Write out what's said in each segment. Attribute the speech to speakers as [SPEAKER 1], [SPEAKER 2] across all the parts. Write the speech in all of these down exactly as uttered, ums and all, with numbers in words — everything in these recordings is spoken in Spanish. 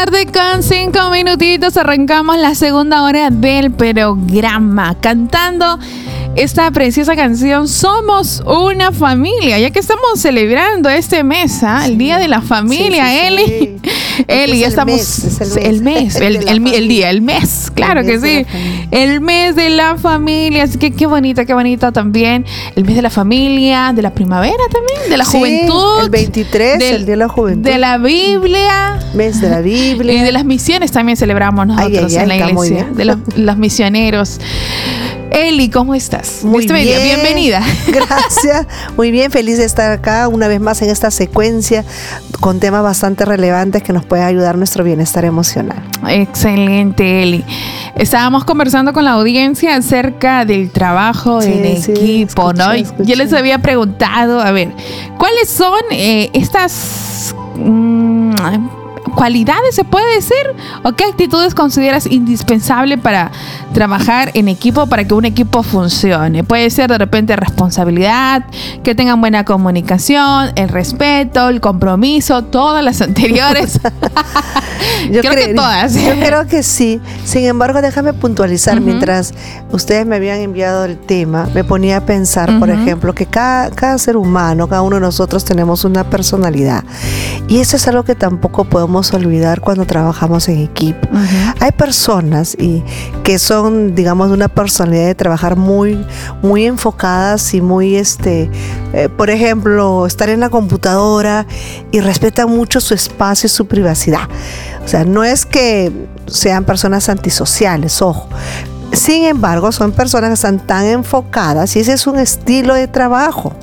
[SPEAKER 1] Tarde con cinco minutitos arrancamos la segunda hora del programa cantando esta preciosa canción Somos una Familia, ya que estamos celebrando este mes, ¿eh? El Día de la Familia. Sí, sí, Eli, sí. Eli, ya estamos mes, el mes, el, mes, el, el, el día, el mes, claro el mes que sí, el mes de la familia, así que qué bonita, qué bonita también, el mes de la familia, de la primavera también, de la sí, juventud,
[SPEAKER 2] el veintitrés, del, el Día de la Juventud,
[SPEAKER 1] de la Biblia,
[SPEAKER 2] mes de la Biblia,
[SPEAKER 1] y de las misiones también celebramos nosotros ay, ay, ay, en la iglesia, de los, los misioneros. Eli, ¿cómo estás?
[SPEAKER 2] Muy bien.
[SPEAKER 1] Bien. Bienvenida.
[SPEAKER 2] Gracias. Muy bien, feliz de estar acá una vez más en esta secuencia con temas bastante relevantes que nos pueden ayudar a nuestro bienestar emocional.
[SPEAKER 1] Excelente, Eli. Estábamos conversando con la audiencia acerca del trabajo sí, en sí, equipo, escuché, ¿no? Escuché. Yo les había preguntado, a ver, ¿cuáles son eh, estas... Mmm, cualidades, se puede decir, o qué actitudes consideras indispensable para trabajar en equipo, para que un equipo funcione? Puede ser de repente responsabilidad, que tengan buena comunicación, el respeto, el compromiso, todas las anteriores.
[SPEAKER 2] yo
[SPEAKER 1] creo
[SPEAKER 2] creo
[SPEAKER 1] que todas.
[SPEAKER 2] Yo creo que sí. Sin embargo, déjame puntualizar, uh-huh. mientras ustedes me habían enviado el tema, me ponía a pensar, uh-huh. por ejemplo, que cada, cada ser humano, cada uno de nosotros tenemos una personalidad, y eso es algo que tampoco podemos olvidar cuando trabajamos en equipo. Uh-huh. Hay personas y que son, digamos, de una personalidad de trabajar muy, muy enfocadas y muy, este, eh, por ejemplo, estar en la computadora y respetan mucho su espacio y su privacidad. O sea, no es que sean personas antisociales, ojo. Sin embargo, son personas que están tan enfocadas y ese es un estilo de trabajo.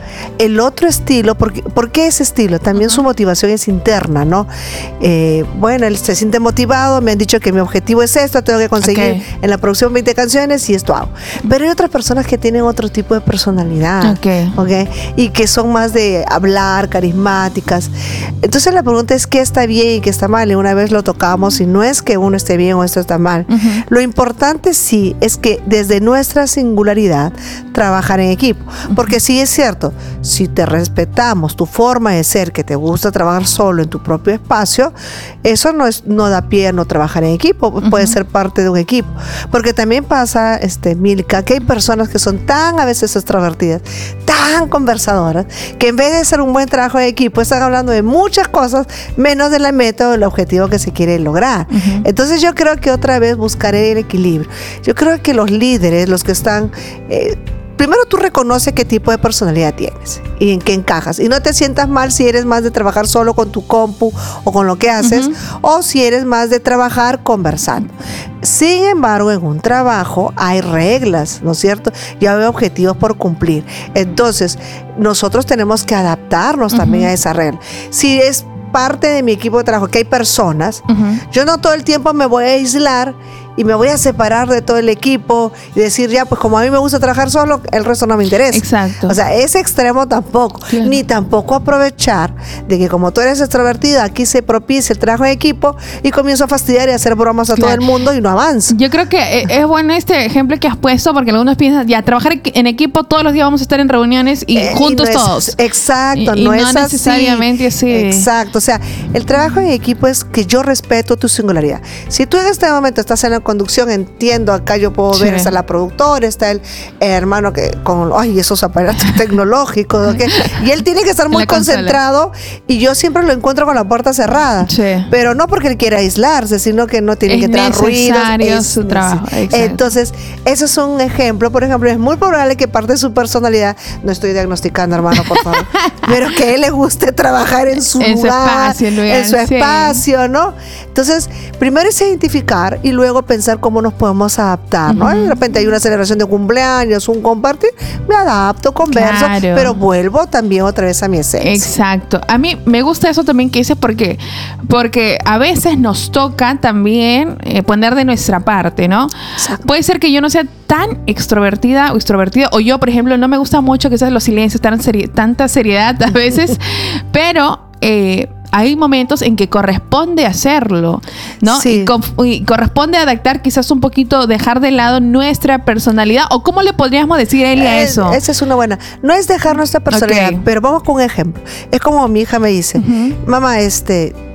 [SPEAKER 2] El otro estilo, ¿por qué, ¿por qué ese estilo? También uh-huh. su motivación es interna, ¿no? Eh, bueno, él se siente motivado, me han dicho que mi objetivo es esto, tengo que conseguir okay. en la producción veinte canciones y esto hago. Pero hay otras personas que tienen otro tipo de personalidad, okay. ¿okay? Y que son más de hablar, carismáticas. Entonces la pregunta es qué está bien y qué está mal, y una vez lo tocamos y no es que uno esté bien o esto está mal. Uh-huh. Lo importante sí es que desde nuestra singularidad trabajar en equipo, porque sí es cierto, si te respetamos tu forma de ser, que te gusta trabajar solo en tu propio espacio, eso no es no da pie a no trabajar en equipo, uh-huh. puede ser parte de un equipo. Porque también pasa, este, Milka, que hay personas que son tan a veces extrovertidas, tan conversadoras, que en vez de hacer un buen trabajo de equipo, están hablando de muchas cosas, menos de la meta o del objetivo que se quiere lograr. Uh-huh. Entonces yo creo que otra vez buscaré el equilibrio. Yo creo que los líderes, los que están... Eh, Primero tú reconoces qué tipo de personalidad tienes y en qué encajas. Y no te sientas mal si eres más de trabajar solo con tu compu o con lo que haces, uh-huh. o si eres más de trabajar conversando. Sin embargo, en un trabajo hay reglas, ¿no es cierto? Y hay objetivos por cumplir. Entonces, nosotros tenemos que adaptarnos uh-huh. también a esa regla. Si es parte de mi equipo de trabajo que hay personas, uh-huh. yo no todo el tiempo me voy a aislar y me voy a separar de todo el equipo y decir, ya, pues como a mí me gusta trabajar solo, el resto no me interesa.
[SPEAKER 1] Exacto.
[SPEAKER 2] O sea, ese extremo tampoco. Claro. Ni tampoco aprovechar de que como tú eres extrovertida, aquí se propicia el trabajo en equipo y comienzo a fastidiar y a hacer bromas a claro. todo el mundo y no avanza.
[SPEAKER 1] Yo creo que es bueno este ejemplo que has puesto, porque algunos piensan, ya, trabajar en equipo, todos los días vamos a estar en reuniones y eh, juntos
[SPEAKER 2] y no es,
[SPEAKER 1] todos.
[SPEAKER 2] Exacto,
[SPEAKER 1] y, y
[SPEAKER 2] no,
[SPEAKER 1] no
[SPEAKER 2] es
[SPEAKER 1] necesariamente así.
[SPEAKER 2] Exacto, o sea, el trabajo en equipo es que yo respeto tu singularidad. Si tú en este momento estás en la conducción, entiendo, acá yo puedo sí. ver, está la productora, está el, el hermano que con ay, esos aparatos tecnológicos, ¿okay? Y él tiene que estar muy concentrado y yo siempre lo encuentro con la puerta cerrada, sí. pero no porque él quiera aislarse, sino que no tiene
[SPEAKER 1] es
[SPEAKER 2] que entrar ruidos.
[SPEAKER 1] Es su trabajo.
[SPEAKER 2] Entonces, eso es un ejemplo. Por ejemplo, es muy probable que parte de su personalidad, no estoy diagnosticando, hermano, por favor, pero que a él le guste trabajar en su
[SPEAKER 1] en
[SPEAKER 2] lugar,
[SPEAKER 1] su espacio, lugar,
[SPEAKER 2] en su
[SPEAKER 1] sí.
[SPEAKER 2] espacio, ¿no? Entonces, primero es identificar y luego pensar cómo nos podemos adaptar, ¿no? Uh-huh. De repente hay una celebración de cumpleaños, un compartir, me adapto, converso, claro. pero vuelvo también otra vez a mi esencia.
[SPEAKER 1] Exacto. A mí me gusta eso también que dices, porque porque a veces nos toca también eh, poner de nuestra parte, ¿no? Exacto. Puede ser que yo no sea tan extrovertida o extrovertida, o yo, por ejemplo, no me gusta mucho que sean los silencios, tan seri- tanta seriedad a veces, pero eh, hay momentos en que corresponde hacerlo, ¿no?
[SPEAKER 2] Sí.
[SPEAKER 1] Y, co- y corresponde adaptar, quizás un poquito, dejar de lado nuestra personalidad. ¿O cómo le podríamos decir a él a eso?
[SPEAKER 2] Esa es una buena. No es dejar nuestra personalidad, okay. pero vamos con un ejemplo. Es como mi hija me dice, uh-huh. mamá, este...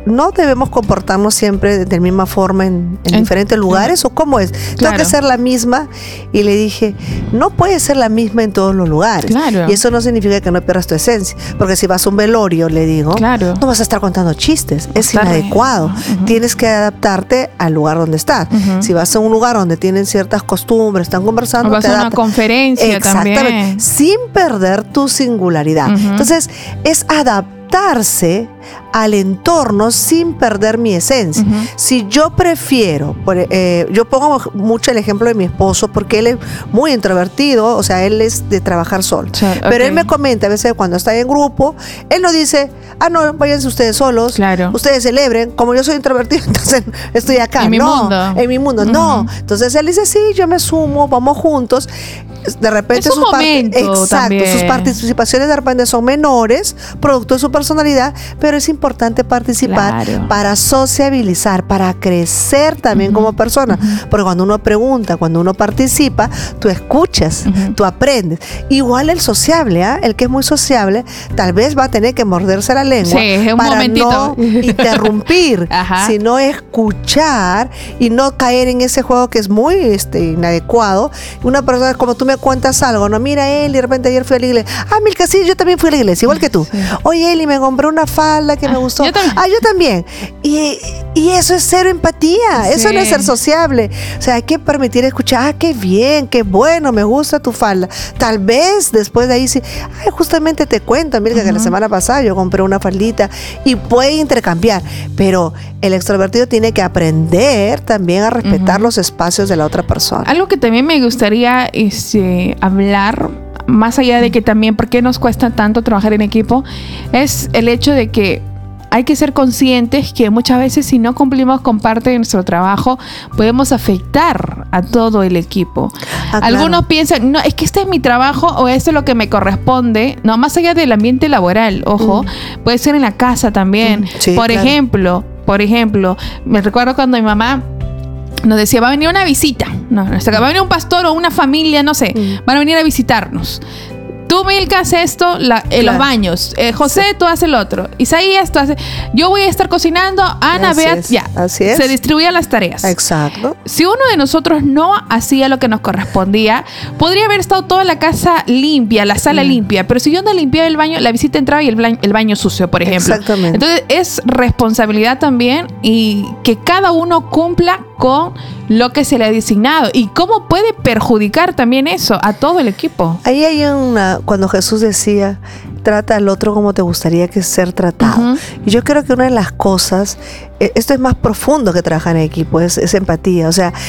[SPEAKER 2] no debemos comportarnos siempre de la misma forma en, en, en diferentes lugares, ¿o cómo es? Claro. Tengo que ser la misma. Y le dije, no puede ser la misma en todos los lugares.
[SPEAKER 1] Claro.
[SPEAKER 2] Y eso no significa que no pierdas tu esencia. Porque si vas a un velorio, le digo, claro, no vas a estar contando chistes. Es Está inadecuado. Uh-huh. Tienes que adaptarte al lugar donde estás. Uh-huh. Si vas a un lugar donde tienen ciertas costumbres, están conversando,
[SPEAKER 1] o vas
[SPEAKER 2] te
[SPEAKER 1] a una conferencia.
[SPEAKER 2] Exactamente.
[SPEAKER 1] También.
[SPEAKER 2] Sin perder tu singularidad. Uh-huh. Entonces, es adaptarse al entorno sin perder mi esencia. Uh-huh. Si yo prefiero, por, eh, yo pongo mucho el ejemplo de mi esposo porque él es muy introvertido, o sea, él es de trabajar solo. Sí, okay. Pero él me comenta a veces cuando está en grupo, él no dice, ah, no, váyanse ustedes solos, claro, ustedes celebren, como yo soy introvertido, entonces estoy acá.
[SPEAKER 1] En mi
[SPEAKER 2] no,
[SPEAKER 1] mundo.
[SPEAKER 2] En mi mundo, uh-huh. no. Entonces él dice, sí, yo me sumo, vamos juntos. De repente
[SPEAKER 1] es un
[SPEAKER 2] sus,
[SPEAKER 1] momento
[SPEAKER 2] part- exacto,
[SPEAKER 1] también.
[SPEAKER 2] sus participaciones de repente son menores, producto de su personalidad, pero es importante participar, claro, para sociabilizar, para crecer también, uh-huh, como persona. Uh-huh. Porque cuando uno pregunta, cuando uno participa, tú escuchas, uh-huh, tú aprendes. Igual el sociable, ¿eh? El que es muy sociable, tal vez va a tener que morderse la lengua,
[SPEAKER 1] sí, es un
[SPEAKER 2] para
[SPEAKER 1] momentito.
[SPEAKER 2] no interrumpir, sino escuchar y no caer en ese juego que es muy este, inadecuado. Una persona, como tú me cuentas algo, no, mira, Eli, de repente ayer fui a la iglesia. Ah, Milka, sí, yo también fui a la iglesia, igual que tú. Sí. Oye, Eli, me compré una falda que ah, me gustó. Yo ah, yo también. Y, y eso es cero empatía. Sí. Eso no es ser sociable. O sea, hay que permitir escuchar, ah, qué bien, qué bueno, me gusta tu falda. Tal vez después de ahí sí, ay, justamente te cuento, mira, uh-huh, que la semana pasada yo compré una faldita, y puede intercambiar. Pero el extrovertido tiene que aprender también a respetar, uh-huh, los espacios de la otra persona.
[SPEAKER 1] Algo que también me gustaría es, eh, hablar, más allá de que también, ¿por qué nos cuesta tanto trabajar en equipo? Es el hecho de que hay que ser conscientes que muchas veces si no cumplimos con parte de nuestro trabajo, podemos afectar a todo el equipo. Ah, Algunos claro. piensan, no, es que este es mi trabajo o esto es lo que me corresponde. No, más allá del ambiente laboral, ojo, mm. puede ser en la casa también. Mm, sí, por claro. ejemplo, por ejemplo, me recuerdo cuando mi mamá nos decía, va a venir una visita, no, va a venir un pastor o una familia, no sé, mm. van a venir a visitarnos. Tú, Milka, haces esto, la, eh, claro. los baños. Eh, José, sí. tú haces el otro. Isaías, tú haces... Yo voy a estar cocinando. Ana, Beat, ya.
[SPEAKER 2] Así es.
[SPEAKER 1] Se distribuían las tareas.
[SPEAKER 2] Exacto.
[SPEAKER 1] Si uno de nosotros no hacía lo que nos correspondía, podría haber estado toda la casa limpia, la sala mm. limpia. Pero si yo no limpiaba el baño, la visita entraba y el, bla- el baño sucio, por ejemplo.
[SPEAKER 2] Exactamente.
[SPEAKER 1] Entonces, es responsabilidad también y que cada uno cumpla con lo que se le ha designado. ¿Y cómo puede perjudicar también eso a todo el equipo?
[SPEAKER 2] Ahí hay una... Cuando Jesús decía, trata al otro como te gustaría que ser tratado. Uh-huh. Y yo creo que una de las cosas, esto es más profundo que trabajar en equipo, es, es empatía. O sea,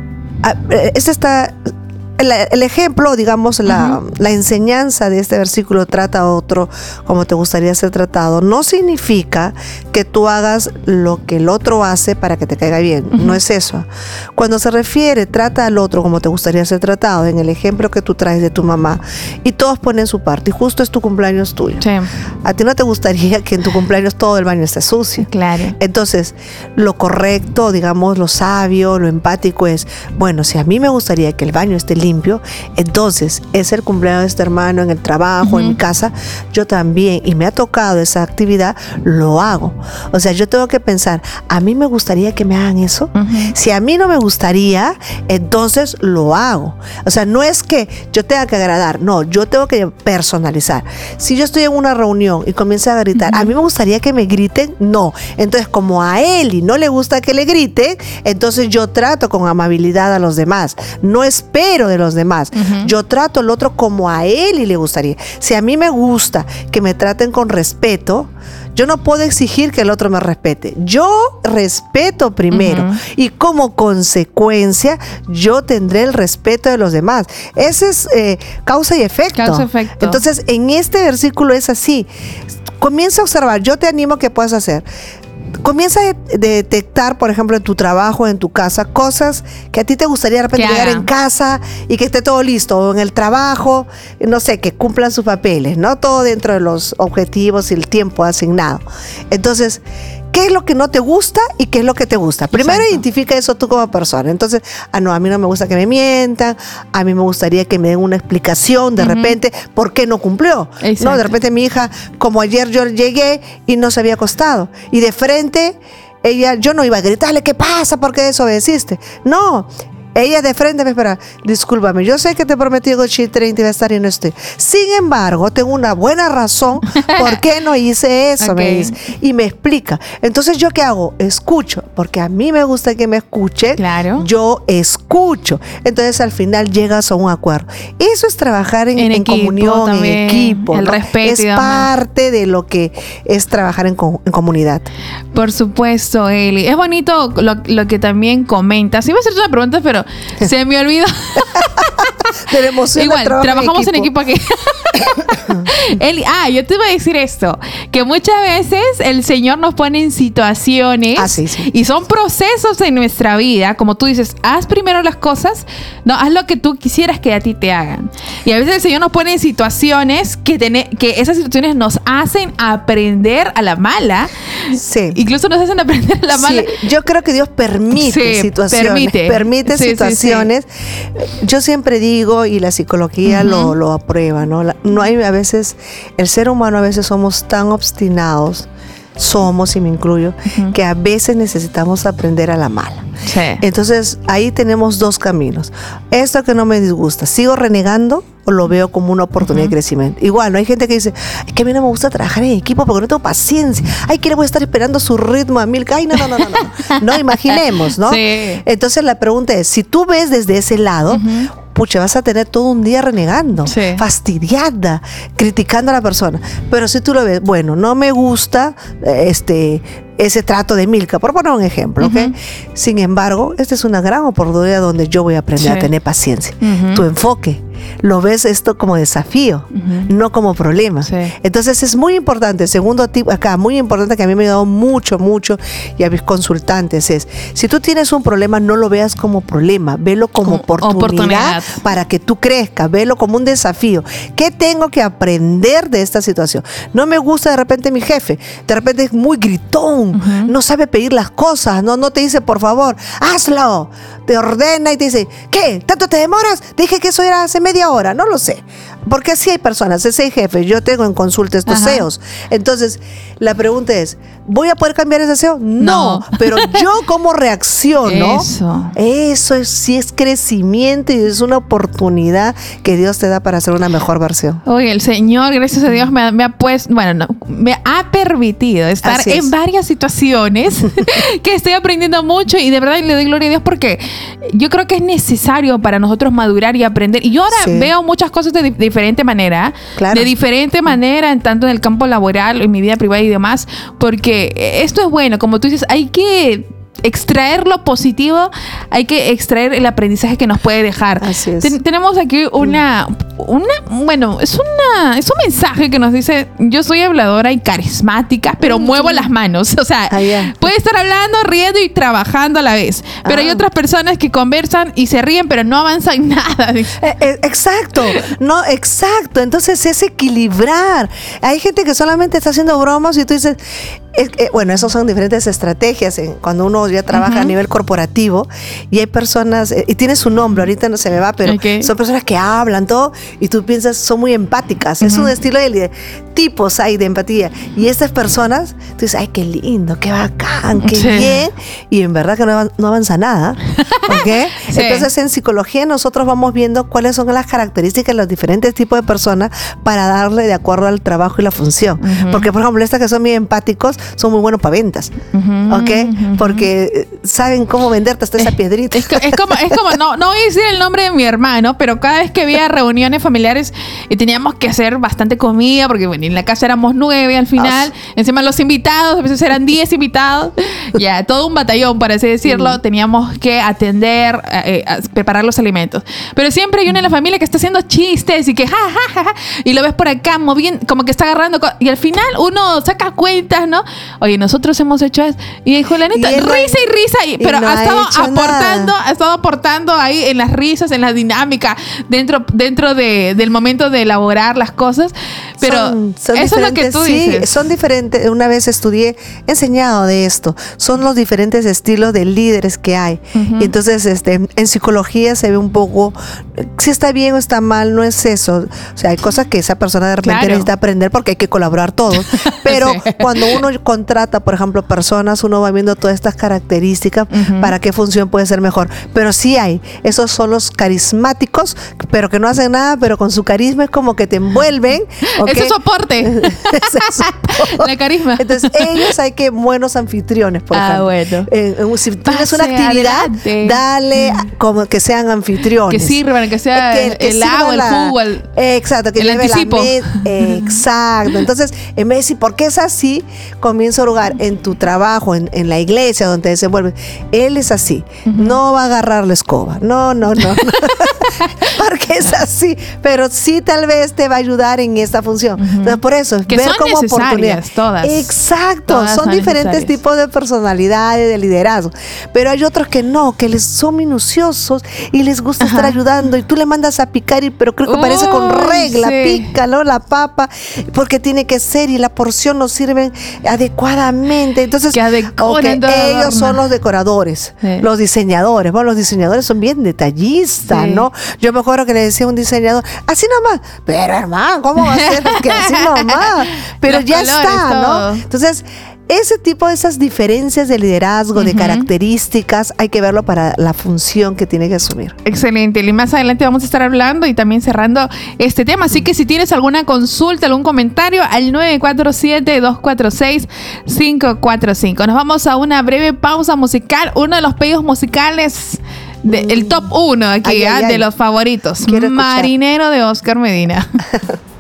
[SPEAKER 2] este está... El, el ejemplo, digamos, la, uh-huh. la enseñanza de este versículo, trata a otro como te gustaría ser tratado, no significa que tú hagas lo que el otro hace para que te caiga bien. Uh-huh. No es eso. Cuando se refiere, trata al otro como te gustaría ser tratado, en el ejemplo que tú traes de tu mamá, y todos ponen su parte, y justo es tu cumpleaños tuyo. Sí. A ti no te gustaría que en tu cumpleaños todo el baño esté sucio.
[SPEAKER 1] Claro.
[SPEAKER 2] Entonces, lo correcto, digamos, lo sabio, lo empático es, bueno, si a mí me gustaría que el baño esté limpio, entonces es el cumpleaños de este hermano en el trabajo, uh-huh. en mi casa, yo también, y me ha tocado esa actividad, lo hago. O sea, yo tengo que pensar, a mí me gustaría que me hagan eso. Uh-huh. Si a mí no me gustaría, entonces lo hago. O sea, no es que yo tenga que agradar, no, yo tengo que personalizar. Si yo estoy en una reunión y comienzo a gritar, uh-huh. a mí me gustaría que me griten, no. Entonces, como a Eli no le gusta que le griten, entonces yo trato con amabilidad a los demás. No espero de los demás. Uh-huh. Yo trato al otro como a Eli le gustaría. Si a mí me gusta que me traten con respeto, yo no puedo exigir que el otro me respete. Yo respeto primero, uh-huh. y como consecuencia yo tendré el respeto de los demás. Ese es eh, causa y efecto.
[SPEAKER 1] Causa efecto.
[SPEAKER 2] Entonces, en este versículo es así. Comienza a observar. Yo te animo a que puedas hacer. Comienza a detectar, por ejemplo, en tu trabajo, en tu casa, cosas que a ti te gustaría de repente llegar en casa y que esté todo listo, o en el trabajo, no sé, que cumplan sus papeles, ¿no? Todo dentro de los objetivos y el tiempo asignado. Entonces, ¿qué es lo que no te gusta y qué es lo que te gusta? Primero Exacto. identifica eso tú como persona. Entonces, ah, no, a mí no me gusta que me mientan, a mí me gustaría que me den una explicación de uh-huh. repente por qué no cumplió. Exacto. No, de repente mi hija, como ayer yo llegué y no se había acostado. Y de frente, ella, yo no iba a gritarle, ¿qué pasa? ¿Por qué desobedeciste? No. Ella de frente me espera, discúlpame, yo sé que te prometí que ocho y treinta iba a estar y no estoy. Sin embargo, tengo una buena razón por qué no hice eso, okay. me dice. Y me explica. Entonces, ¿yo qué hago? Escucho, porque a mí me gusta que me escuchen.
[SPEAKER 1] Claro.
[SPEAKER 2] Yo escucho. Entonces, al final llegas a un acuerdo. Eso es trabajar en, en, en equipo, comunión, también, en equipo.
[SPEAKER 1] El
[SPEAKER 2] ¿no?
[SPEAKER 1] respeto.
[SPEAKER 2] Es parte de lo que es trabajar en, en comunidad.
[SPEAKER 1] Por supuesto, Eli. Es bonito lo, lo que también comentas. Iba a hacerte una pregunta, pero se me olvidó.
[SPEAKER 2] De la emoción.
[SPEAKER 1] Igual, trabajamos en equipo, en equipo aquí. Eli, ah, yo te iba a decir esto, que muchas veces el Señor nos pone en situaciones
[SPEAKER 2] ah, sí, sí.
[SPEAKER 1] y son procesos en nuestra vida, como tú dices, haz primero las cosas, no, haz lo que tú quisieras que a ti te hagan. Y a veces el Señor nos pone en situaciones que, ten, que esas situaciones nos hacen aprender a la mala.
[SPEAKER 2] Sí.
[SPEAKER 1] Incluso nos hacen aprender a la mala.
[SPEAKER 2] Sí, yo creo que Dios permite sí, situaciones. Permite, permite sí, situaciones. Sí, sí. Yo siempre digo, y la psicología uh-huh. lo, lo aprueba, ¿no? La, no hay a veces, el ser humano a veces somos tan obstinados, somos, y me incluyo, uh-huh. que a veces necesitamos aprender a la mala.
[SPEAKER 1] Sí.
[SPEAKER 2] Entonces, ahí tenemos dos caminos. Esto que no me disgusta, ¿sigo renegando o lo veo como una oportunidad uh-huh. de crecimiento? Igual, ¿no? Hay gente que dice, es que a mí no me gusta trabajar en equipo porque no tengo paciencia. Ay, que le voy a estar esperando su ritmo a mil. Ay, no, no, no, no. No, no imaginemos, ¿no?
[SPEAKER 1] Sí.
[SPEAKER 2] Entonces, la pregunta es, si tú ves desde ese lado, uh-huh. pucha, vas a tener todo un día renegando, sí. fastidiada, criticando a la persona. Pero si tú lo ves, bueno, no me gusta este ese trato de Milka, por poner un ejemplo, ¿ok? Uh-huh. Sin embargo, esta es una gran oportunidad donde yo voy a aprender sí. a tener paciencia. Uh-huh. Tu enfoque, lo ves esto como desafío, uh-huh. no como problema. Sí. Entonces es muy importante, segundo tip acá, muy importante que a mí me ha dado mucho, mucho, y a mis consultantes es, si tú tienes un problema, no lo veas como problema, velo como, como oportunidad, oportunidad para que tú crezcas, velo como un desafío. ¿Qué tengo que aprender de esta situación? No me gusta de repente mi jefe, de repente es muy gritón, uh-huh. no sabe pedir las cosas, no, no te dice por favor, hazlo, te ordena y te dice, ¿qué? ¿Tanto te demoras? Dije que eso era hace media hora, no lo sé. Porque así hay personas, ese jefe, yo tengo en consulta estos Ajá. C E Os. Entonces, la pregunta es, ¿voy a poder cambiar ese C E O? No, no. Pero yo cómo reacciono,
[SPEAKER 1] eso,
[SPEAKER 2] eso es, sí es crecimiento y es una oportunidad que Dios te da para hacer una mejor versión.
[SPEAKER 1] Oye, el Señor, gracias a Dios, me ha, me ha puesto, bueno, no, me ha permitido estar en varias situaciones que estoy aprendiendo mucho y de verdad le doy gloria a Dios porque yo creo que es necesario para nosotros madurar y aprender. Y yo ahora sí. veo muchas cosas de, de diferente manera, claro. de diferente manera, en tanto en el campo laboral, en mi vida privada y demás, porque esto es bueno, como tú dices, hay que extraer lo positivo, hay que extraer el aprendizaje que nos puede dejar.
[SPEAKER 2] Así es.
[SPEAKER 1] Ten- tenemos aquí una, una, bueno, es una, es un mensaje que nos dice, yo soy habladora y carismática, pero mm, muevo sí. las manos. O sea, ah, yeah. puede estar hablando, riendo y trabajando a la vez. Pero ah. hay otras personas que conversan y se ríen, pero no avanzan nada.
[SPEAKER 2] Eh, eh, exacto, no, exacto. Entonces es equilibrar. Hay gente que solamente está haciendo bromas y tú dices, eh, eh, bueno, esas son diferentes estrategias en, cuando uno ya trabaja uh-huh. a nivel corporativo y hay personas, eh, y tiene su nombre, ahorita no se me va, pero okay. son personas que hablan todo y tú piensas, son muy empáticas. Uh-huh. Es un estilo de, de tipos hay de empatía. Y estas personas, tú dices, ay, qué lindo, qué bacán, qué sí. bien. Y en verdad que no, no avanza nada. ¿Okay? Sí. Entonces, en psicología nosotros vamos viendo cuáles son las características de los diferentes tipos de personas para darle de acuerdo al trabajo y la función. Uh-huh. Porque, por ejemplo, estas que son muy empáticos son muy buenos para ventas. Uh-huh. ¿Ok? Uh-huh. Porque saben cómo venderte hasta esa piedrita.
[SPEAKER 1] Es, es como, es como no, no voy a decir el nombre de mi hermano, pero cada vez que había reuniones familiares y teníamos que hacer bastante comida, porque bueno, en la casa éramos nueve al final, oh. encima los invitados, a veces eran diez invitados, ya, todo un batallón, por así decirlo, uh-huh. teníamos que atender aprender eh, a preparar los alimentos. Pero siempre hay uno en la familia que está haciendo chistes y que ja, ja, ja, ja, y lo ves por acá moviendo, como que está agarrando, y al final uno saca cuentas, ¿no? Oye, nosotros hemos hecho eso. Y dijo, la neta, risa y risa, y, pero no ha estado ha aportando, nada. ha estado aportando ahí en las risas, en la dinámica, dentro, dentro de, del momento de elaborar las cosas. Pero son, son eso es lo que tú
[SPEAKER 2] sí,
[SPEAKER 1] dices.
[SPEAKER 2] Son diferentes. Una vez estudié, he enseñado de esto. Son los diferentes estilos de líderes que hay. Uh-huh. Y entonces, este, en psicología se ve un poco si está bien o está mal, no es eso. O sea, hay cosas que esa persona de repente claro. necesita aprender porque hay que colaborar todos. Pero sí. cuando uno contrata, por ejemplo, personas, uno va viendo todas estas características uh-huh. para qué función puede ser mejor. Pero sí hay. Esos son los carismáticos, pero que no hacen nada, pero con su carisma es como que te envuelven. ¿Okay?
[SPEAKER 1] Ese soporte. Ese soporte. La carisma.
[SPEAKER 2] Entonces, ellos hay que buenos anfitriones, por
[SPEAKER 1] ah,
[SPEAKER 2] ejemplo.
[SPEAKER 1] Bueno.
[SPEAKER 2] Eh, si tienes una actividad, adelante. dale mm. como que sean anfitriones.
[SPEAKER 1] Que sirvan, que sea que, que el agua, la, el jugo, el,
[SPEAKER 2] exacto, que
[SPEAKER 1] el
[SPEAKER 2] lleve
[SPEAKER 1] anticipo.
[SPEAKER 2] La med, eh, exacto. Entonces, en vez de decir, ¿por qué es así? Comienza a lugar en tu trabajo, en, en la iglesia donde te desenvuelves. Él es así. Uh-huh. No va a agarrar la escoba. No, no, no. no. Porque es así. Pero sí tal vez te va a ayudar en esta función. Uh-huh. Entonces, por eso,
[SPEAKER 1] que
[SPEAKER 2] ver
[SPEAKER 1] son
[SPEAKER 2] como oportunidad.
[SPEAKER 1] Todas.
[SPEAKER 2] Exacto.
[SPEAKER 1] Todas
[SPEAKER 2] son, son diferentes tipos de personalidades, de liderazgo. Pero hay otros que no, que les son minuciosos y les gusta Ajá. estar ayudando. Y tú le mandas a picar, y, pero creo que Uy, parece con regla. Sí. Pícalo, la papa, porque tiene que ser y la porción nos sirve adecuadamente. Entonces, okay, ellos son los decoradores, sí. los diseñadores. Bueno, los diseñadores son bien detallistas, sí. ¿no? Yo me acuerdo que le decía a un diseñador, así nomás, pero hermano, ¿cómo va a ser? Que así nomás. Pero los ya colores, está, todo. ¿no? Entonces, ese tipo de esas diferencias de liderazgo, uh-huh. de características, hay que verlo para la función que tiene que asumir.
[SPEAKER 1] Excelente. Y más adelante vamos a estar hablando y también cerrando este tema. Así que si tienes alguna consulta, algún comentario, al nueve cuatro siete, dos cuatro seis, cinco cuatro cinco. Nos vamos a una breve pausa musical. Uno de los pedidos musicales, de, el top uno aquí, ay, ay, ¿eh? ay. de los favoritos. Marinero de Oscar Medina.